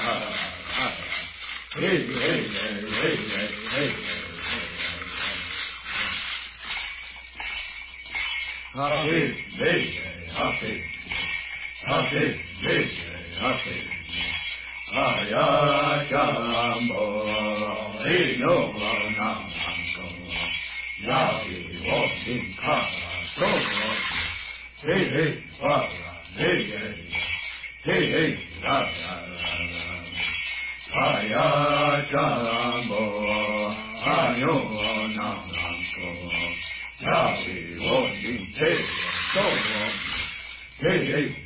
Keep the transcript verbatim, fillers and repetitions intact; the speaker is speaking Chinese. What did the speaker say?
嘿嘿嘿嘿嘿嘿。哈嘿嘿哈嘿哈嘿嘿哈嘿，阿呀ចាំ波嘿哟那个呀比我心卡说嘿嘿哇嘿嘿嘿嘿啦啦阿呀ចាំ波阿哟那个呀比我心切说嘿嘿。